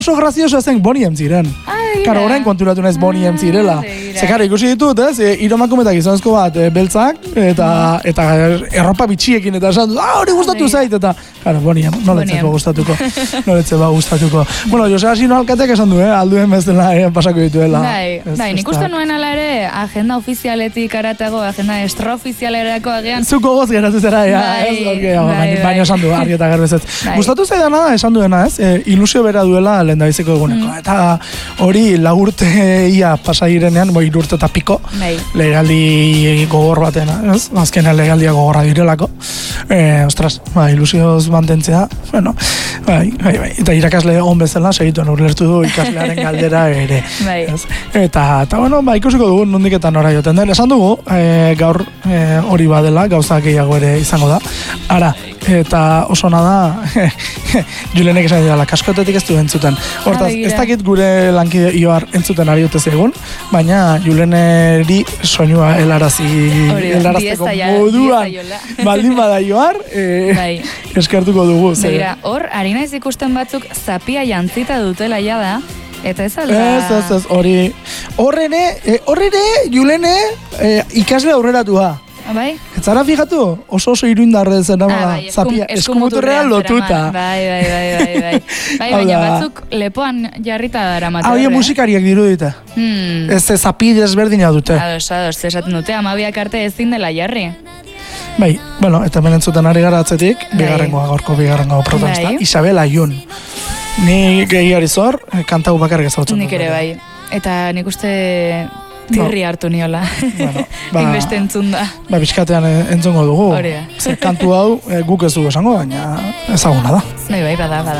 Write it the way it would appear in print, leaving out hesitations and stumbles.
oso grazioso zen Bonnie M ziren. Karo, orain konturatu naiz Bonnie M zirela. Zekara, ikusi ditut, ez? Hiromakumetak gizonezko bat beltzak, eta erropa bitxiekin, eta esan, hori gustatu zait, eta, karo, Bonnie M, noletzeko gustatuko. Bueno, Joseba Sino alkateak esan du, alduen bezala pasako dituela. Bai, nik uste nuen ala ere, agenda ofizialetik aratago, agenda extraofizialerako agian. Zuko goz geratu zera, baina esan du, argi eta gerbezet. Gustatu zaidana, esan duena, ez? Ilusio bera duela lehendabiziko eguneko. Eta hori lagurte ia pasairenean, irurte eta piko, legaldi gogor batena, ez? Azkenean legaldia gogorra direlako. Ostras, ilusioz mantentzea, bueno, bai. Eta irakasle on bezala, segituen urlertu du ikaslearen galdera ere. Eta, bueno, ikusiko dugu nondik eta nora joten den. Esan dugu, gaur hori badela, gauza gehiago ere izango da. Ara, eta oso nada, Julenek esan dira, kaskoetetik ez du entzuten. Hortaz, ez dakit gure lankide Ioar entzuten ari dute zegoen, baina Juleneri soinua helarazteko moduan baldin bada Ioar, eskertuko dugu. Begira, hor, ari naiz ikusten batzuk zapia jantzita dutela jada, eta ez alda... Ez, horrene, Julene, ikasle aurreratua. Bai? Ez zara fijatu? Oso iruindarre zen ama zapia, eskumuturrean lotuta. Bai, baina batzuk lepoan jarrita dara materre. Hau musikariak dirudite. Ez zapi desberdina dute. Ados, esaten dute, amabiak arte ezin dela jarri. Bai, bueno, eta hemen entzuten ari gara atzetik, gaurko bigarrengo protagonista, Isabel Ayun. Ni gehiari zor, kantau bakarrik ezautzen. Nik ere bai. Eta nik uste... Tirri hartu niola. Inbeste entzun da. Bizkatean entzungo dugu. Kantu hau guk ez dugu esango, baina ezaguna da. Bai, bada.